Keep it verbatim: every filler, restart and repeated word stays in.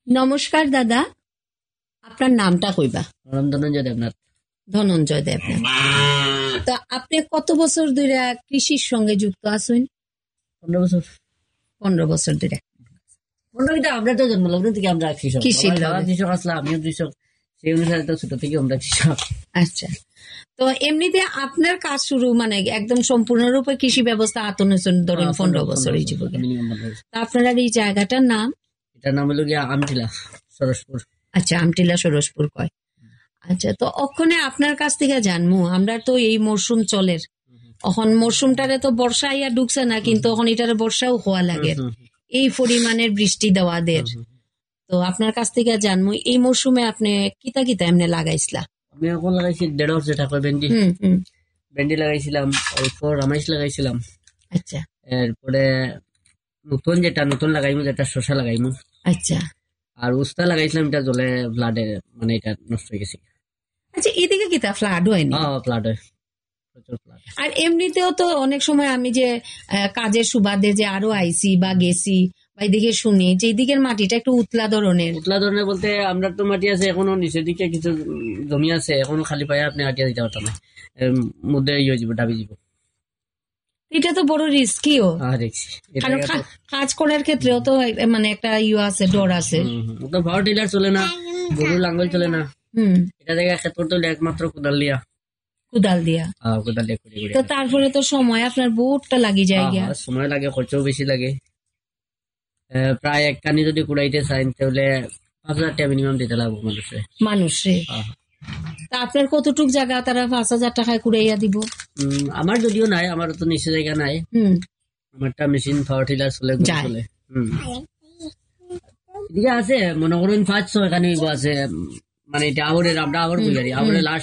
নমস্কার দাদা, আপনার নামটা কইবা? ধনঞ্জয় দেবনাথ। ধনঞ্জয় দেবনাথ। তো আপনি কত বছর ধরে কৃষির সঙ্গে যুক্ত আছেন? পনেরো বছর। পনেরো বছর ধরে। পনেরো আমরা তো জন্মলগ্ন থেকে আমরা কৃষক, কৃষির বাবা লগে। কৃষক আসলাম, আমিও কৃষক, সেই অনুসারে তো ছোট থেকে আমরা কৃষক। আচ্ছা, তো এমনিতে আপনার কাজ শুরু মানে একদম সম্পূর্ণরূপে কৃষি ব্যবস্থা আতনেছেন ধরুন আহ, পনেরো পনেরো- বছর এই পনেরো যুবকে। minimum পনেরো বছর। তা আপনার এই জায়গাটার নাম? এটার নাম হলো গিয়া আমটিলা, সরসপুর। আচ্ছা, আমটিলা সরসপুর কয়। আচ্ছা, তো ওখানে আপনার কাছ থেকে জানমু, আমরা তো এই মরশুম চলের, এখন মরশুমটারে তো বর্ষা ইয়া ঢুকছে না, কিন্তু এখন এটারে বর্ষাও হওয়া লাগে, হুম, হুম, এই পরিমাণের বৃষ্টি দেওয়াদের। হুম, হুম। তো আপনার কাছ থেকে জানমু এই মরশুমে আপনি কিতা কিতা এমনি লাগাইছিলা? আমি এখন লাগাইছি দেড় বছর যেটা কয় ভেন্ডি, হুম হুম ভেন্ডি লাগাইছিলাম, এরপর রামাইশ লাগাইছিলাম, আচ্ছা এরপরে নতুন যেটা নতুন লাগাইমু যেটা শসা লাগাইমু, আচ্ছা আর উস্তা লাগাইছিলাম, এটা জলে ফ্লাডে মানে এটা নষ্ট হয়ে গেছে। আচ্ছা, এদিকে কিতা ফ্লাড হয়নি? হ্যাঁ ফ্লাড হয়, প্রচুর ফ্লাড। আর এমনিতেও তো অনেক সময় আমি যে আহ, কাজের সুবাদে যে আরো আইছি বা গেছি বা এদিকে শুনি যে এদিকের মাটিটা একটু উতলা ধরনের। উতলা ধরনের বলতে আমরা তো মাটি আছে এখনো, নিচের দিকে কিছু উম, জমি আছে এখনো খালি পায়ে আপনি আটিয়া দিতে পারতাম না, এর মধ্যে ইয়ে হয়ে যাব, ডাবি যাব। এটা তো বড় রিস্কিও, হ্যাঁ দেখছি এটা কারণ তো। কা- কাজ করার ক্ষেত্রেও তো এক- মানে একটা ইয়ে আছে, ডর আছে। হুম, হুম। তো পাওয়ার টিলার চলে না, গরু লাঙ্গল চলে না, হুম এটা থেকে ক্ষেত করতে হলে একমাত্র কোদাল দিয়া। কুদাল দিয়া। হ্যাঁ, কোদাল দিয়ে করে করে। তো তারপরে তো সময় আপনার বহুতটা লাগি যায় হ্যাঁ, গিয়া। হ্যাঁ, সময় লাগে, খরচও বেশি লাগে। আহ, প্রায় এক কানি যদি কুড়াইতে চান তাহলে পাঁচ হাজার টাকা মিনিমাম দিতে লাগবে মানুষের। মানুষে। হ্যাঁ। তা আপনার কতটুক জায়গা তারা পাঁচ হাজার টাকায় কুড়াইয়া দিব? উম, আমার যদিও নাই, আমার তো নিচে জায়গা নাই, হুম আমারটা মেশিন পাওয়ার টিলার চলে, গরু যায়। চলে। হম এদিকে আছে মনে করুন পাঁচ ছয় খানি আছে, উম, মানে এটা আবরের আমরা আবর করি, আবরের লাস্ট